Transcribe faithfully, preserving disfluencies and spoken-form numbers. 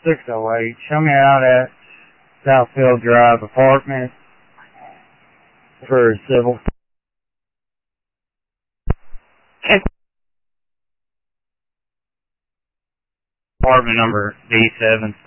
six oh eight. Show me out at Southfield Drive apartment for civil. Apartment number D seven.